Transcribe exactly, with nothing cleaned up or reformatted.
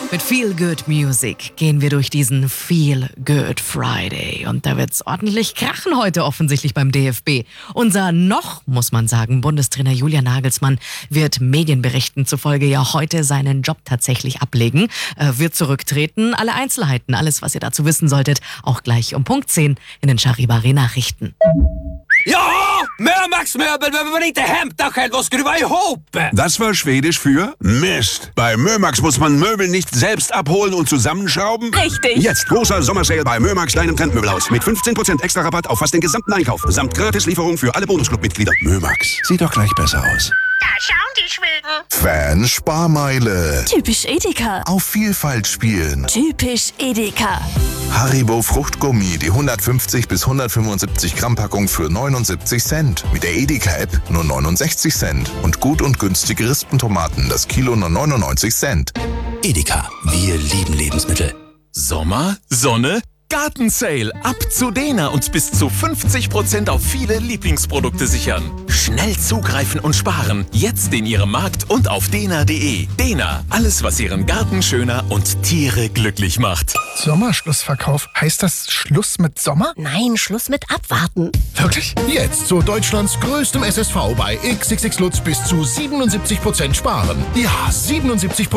Mit Feel Good Music gehen wir durch diesen Feel Good Friday. Und da wird's ordentlich krachen heute offensichtlich beim D F B. Unser noch, muss man sagen, Bundestrainer Julian Nagelsmann wird Medienberichten zufolge ja heute seinen Job tatsächlich ablegen, äh, wird zurücktreten. Alle Einzelheiten, alles, was ihr dazu wissen solltet, auch gleich um Punkt zehn in den Charivari-Nachrichten. Ja, Mömax-möbel behöver man inte hämta själv och skruva ihop. Das war Schwedisch für Mist. Bei Mömax muss man Möbel nicht selbst abholen und zusammenschrauben. Richtig. Jetzt großer Sommersale bei Mömax, deinem Trendmöbelhaus. Mit fünfzehn Prozent extra Rabatt auf fast den gesamten Einkauf. Samt Gratislieferung für alle Bonusclub-Mitglieder. Mömax, sieht doch gleich besser aus. Da schauen die Schweden. Fan-Sparmeile. Typisch Edeka. Auf Vielfalt spielen. Typisch Edeka. Haribo Fruchtgummi, die hundertfünfzig bis hundertfünfundsiebzig Gramm Packung für neunundsiebzig Cent. Mit der Edeka-App nur neunundsechzig Cent. Und gut und günstige Rispentomaten, das Kilo nur neunundneunzig Cent. Edeka, wir lieben Lebensmittel. Sommer, Sonne, Gartensale. Ab zu Dena und bis zu fünfzig Prozent auf viele Lieblingsprodukte sichern. Schnell zugreifen und sparen. Jetzt in Ihrem Markt und auf dena punkt de. Dena, alles was Ihren Garten schöner und Tiere glücklich macht. Sommerschlussverkauf. Heißt das Schluss mit Sommer? Nein, Schluss mit Abwarten. Wirklich? Jetzt zu Deutschlands größtem S S V bei X X X Lutz bis zu siebenundsiebzig Prozent sparen. Ja, siebenundsiebzig Prozent.